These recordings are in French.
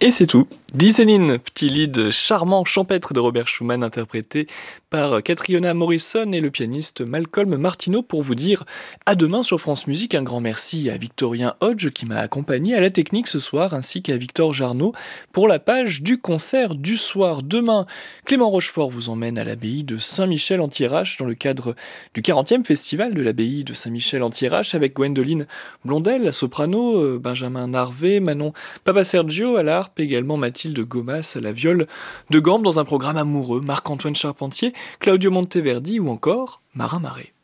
Et c'est tout. Dis Céline, petit lead charmant, champêtre de Robert Schumann interprété par Catriona Morrison et le pianiste Malcolm Martineau pour vous dire à demain sur France Musique. Un grand merci à Victorien Hodge qui m'a accompagné à la technique ce soir ainsi qu'à Victor Jarnot pour la page du concert du soir. Demain, Clément Rochefort vous emmène à l'abbaye de Saint-Michel-en-Thiérache dans le cadre du 40e festival de l'abbaye de Saint-Michel-en-Thiérache avec Gwendoline Blondel, la soprano, Benjamin Narvé, Manon Papasergio à la harpe, également Mathilde Gomas à la viole de gambe dans un programme amoureux, Marc-Antoine Charpentier, Claudio Monteverdi ou encore Marin Marais.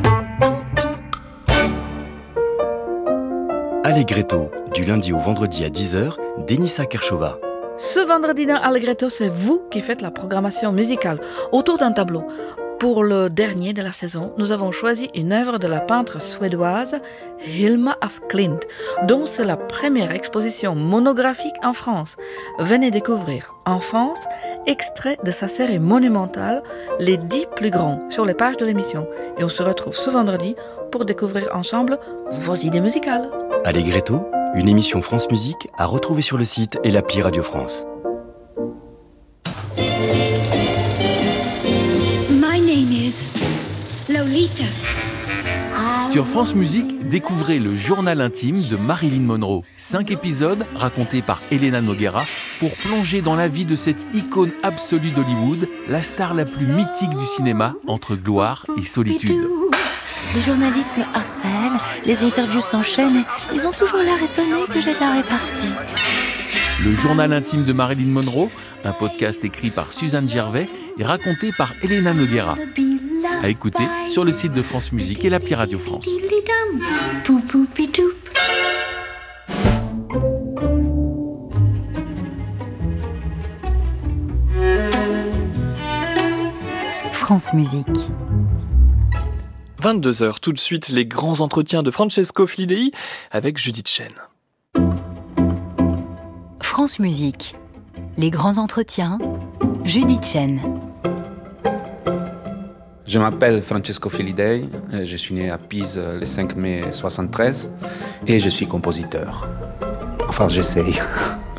Allegretto, du lundi au vendredi à 10h, Denissa Kershova. Ce vendredi dans Allegretto, c'est vous qui faites la programmation musicale autour d'un tableau. Pour le dernier de la saison, nous avons choisi une œuvre de la peintre suédoise Hilma af Klint, dont c'est la première exposition monographique en France. Venez découvrir en France, extrait de sa série monumentale Les 10 plus grands sur les pages de l'émission. Et on se retrouve ce vendredi pour découvrir ensemble vos idées musicales. Allegretto, une émission France Musique à retrouver sur le site et l'appli Radio France. Lolita. Sur France Musique, découvrez le journal intime de Marilyn Monroe. 5 épisodes racontés par Elena Noguera pour plonger dans la vie de cette icône absolue d'Hollywood, la star la plus mythique du cinéma entre gloire et solitude. Les journalistes me harcèlent, les interviews s'enchaînent et ils ont toujours l'air étonnés que j'ai de la répartie. Le journal intime de Marilyn Monroe, un podcast écrit par Suzanne Gervais et raconté par Elena Noguera. À écouter sur le site de France Musique et l'appli Radio France. France Musique. 22h, tout de suite, les grands entretiens de Francesco Filidei avec Judith Chen. France Musique. Les grands entretiens, Judith Chen. Je m'appelle Francesco Filidei, je suis né à Pise le 5 mai 1973 et je suis compositeur. Enfin, j'essaye.